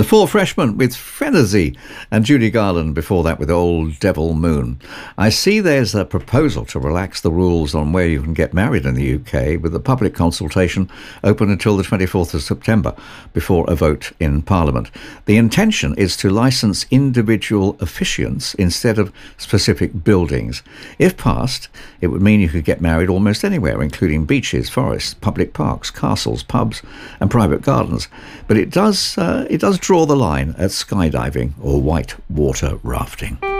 The Four Freshmen with Frenzy, and Judy Garland before that with Old Devil Moon. I see there's a proposal to relax the rules on where you can get married in the UK, with the public consultation open until the 24th of September before a vote in Parliament. The intention is to licence individual officiants instead of specific buildings. If passed, it would mean you could get married almost anywhere, including beaches, forests, public parks, castles, pubs and private gardens. But it does draw the line at skydiving or white water rafting.